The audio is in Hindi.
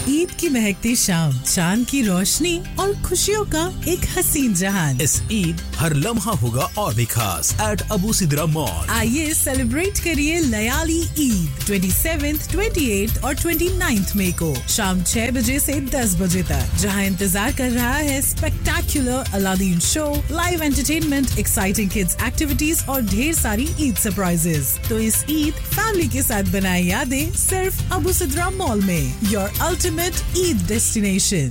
ईद की महकती शाम, चांद की रोशनी और खुशियों का एक हसीन जहान। इस ईद हर लम्हा होगा और भी खास एट अबू सिद्रा मॉल। आइए सेलिब्रेट करिए लयाली ईद 27th, 28th और 29th मई को शाम 6 बजे से 10 बजे तक, जहां इंतजार कर रहा है spectacular Aladdin show, live entertainment, exciting kids activities और ढेर सारी ईद सरप्राइजेस। तो इस ईद फैमिली के साथ बनाए यादें सिर्फ अबू सिद्रा मॉल में, योर अल्टीमेट ईद डेस्टिनेशन।